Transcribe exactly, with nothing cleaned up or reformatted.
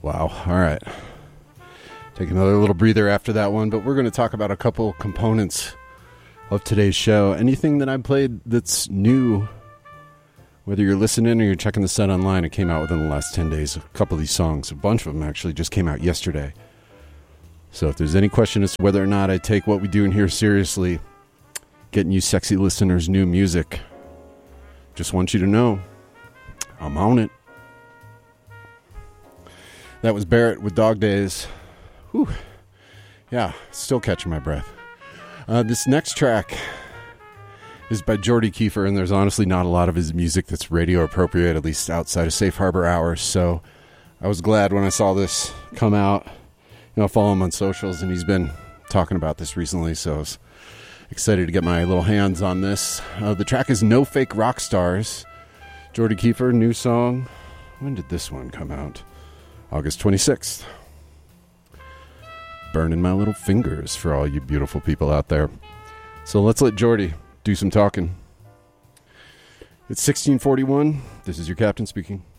Wow. All right. Take another little breather after that one, but we're going to talk about a couple components of today's show. Anything that I played that's new, whether you're listening or you're checking the set online, it came out within the last ten days. A couple of these songs, a bunch of them actually just came out yesterday. So if there's any question as to whether or not I take what we do in here seriously, getting you sexy listeners new music, just want you to know I'm on it. That was Barrett with Dog Days. Whew. Yeah, still catching my breath. Uh, this next track is by Jordy Kiefer, and there's honestly not a lot of his music that's radio appropriate, at least outside of Safe Harbor hours. So I was glad when I saw this come out. You know, I follow him on socials, and he's been talking about this recently, so I was excited to get my little hands on this. Uh, the track is No Fake Rock Stars. Jordy Kiefer, new song. When did this one come out? August twenty-sixth. Burning my little fingers for all you beautiful people out there. So let's let Jordy do some talking. It's sixteen forty-one. This is your captain speaking.